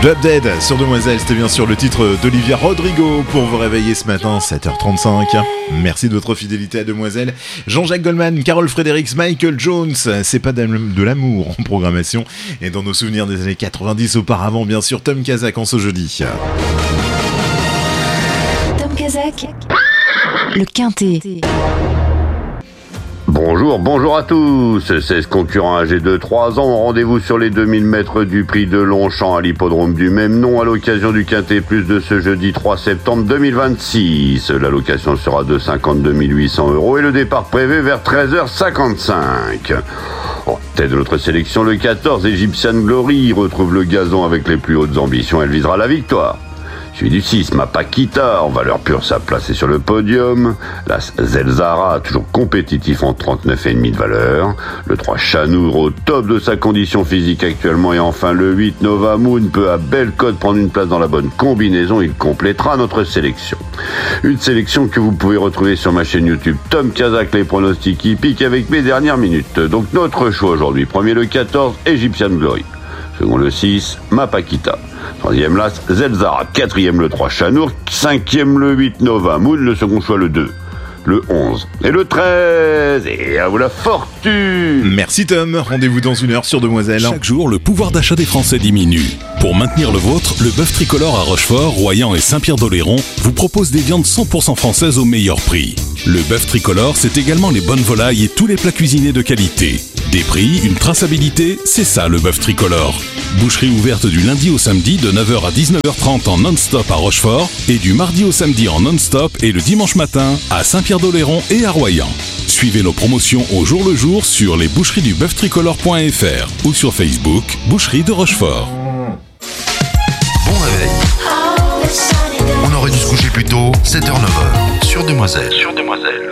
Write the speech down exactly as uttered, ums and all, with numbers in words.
Dub Dead sur Demoiselle, c'était bien sûr le titre d'Olivia Rodrigo pour vous réveiller ce matin, sept heures trente-cinq. Merci de votre fidélité à Demoiselle. Jean-Jacques Goldman, Carol Fredericks, Michael Jones, c'est pas de l'amour en programmation. Et dans nos souvenirs des années quatre-vingt-dix auparavant, bien sûr, Tom Kazak en ce jeudi. Tom Kazak, le Quintet. Bonjour, bonjour à tous. seize concurrents âgés de trois ans ont rendez-vous sur les deux mille mètres du prix de Longchamp à l'hippodrome du même nom à l'occasion du Quintet Plus de ce jeudi trois septembre deux mille vingt-six. La location sera de cinquante-deux mille huit cents euros et le départ prévu vers treize heures cinquante-cinq. En tête de notre sélection, le quatorze Egyptian Glory retrouve le gazon avec les plus hautes ambitions. Elle visera la victoire. Suivi du six, Mapakita, en valeur pure, sa place est sur le podium. L'As Zelzara, toujours compétitif en trente-neuf virgule cinq de valeur. Le trois, Chanour, au top de sa condition physique actuellement. Et enfin, le huit, Nova Moon, peut à belle cote prendre une place dans la bonne combinaison. Il complétera notre sélection. Une sélection que vous pouvez retrouver sur ma chaîne YouTube Tom Kazak, les pronostics hippiques avec mes dernières minutes. Donc notre choix aujourd'hui. Premier, le quatorze, Egyptian Glory. Second, le six, Mapakita. Troisième, l'As Zelzara. Quatrième, le trois, Chanour. Cinquième, le huit, Nova Moon. Le second choix, le deux. Le onze. Et le treize. Et à vous la fortune. Merci Tom. Rendez-vous dans une heure sur Demoiselle. Chaque jour, le pouvoir d'achat des Français diminue. Pour maintenir le vôtre, le bœuf tricolore à Rochefort, Royan et Saint-Pierre-d'Oléron vous propose des viandes cent pour cent françaises au meilleur prix. Le bœuf tricolore, c'est également les bonnes volailles et tous les plats cuisinés de qualité. Des prix, une traçabilité, c'est ça le bœuf tricolore. Boucherie ouverte du lundi au samedi de neuf heures à dix-neuf heures trente en non-stop à Rochefort et du mardi au samedi en non-stop et le dimanche matin à Saint-Pierre-d'Oléron et à Royan. Suivez nos promotions au jour le jour sur les boucheries du bœuf tricolore point f r ou sur Facebook, Boucherie de Rochefort. Bon réveil. On aurait dû se coucher plus tôt, sept heures neuf heures, sur Demoiselle. Sur Demoiselle.